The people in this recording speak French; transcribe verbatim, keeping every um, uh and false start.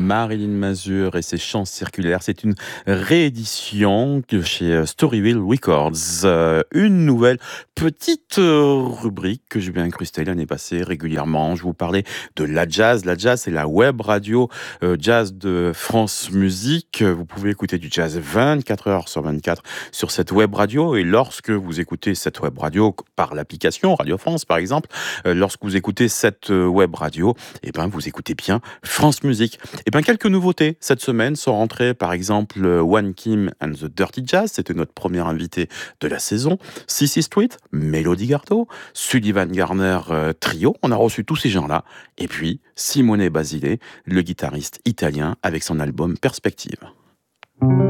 Marilyn Mazur et ses chants circulaires. C'est une réédition de chez Storyville Records. Euh, une nouvelle petite euh, rubrique que je vais incruster l'année passée régulièrement. Je vous parlais de la jazz. La jazz, c'est la web radio euh, jazz de France Musique. Vous pouvez écouter du jazz vingt-quatre heures sur vingt-quatre sur cette web radio. Et lorsque vous écoutez cette web radio par l'application Radio France, par exemple, euh, lorsque vous écoutez cette euh, web radio, eh ben, vous écoutez bien France Musique. Eh bien, quelques nouveautés cette semaine sont rentrées, par exemple, One Kim and the Dirty Jazz, c'était notre premier invité de la saison, Sissy Street, Melody Gardot, Sullivan Garner euh, Trio, on a reçu tous ces gens-là, et puis Simone Basile, le guitariste italien avec son album Perspective.